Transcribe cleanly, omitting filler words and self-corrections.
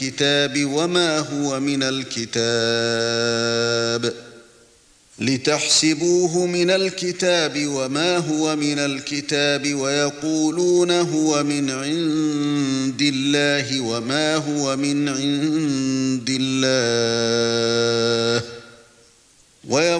الكتاب وما هو من الكتاب لتحسبوه من الكتاب وما هو من الكتاب ويقولون هو من عند الله وما هو من عند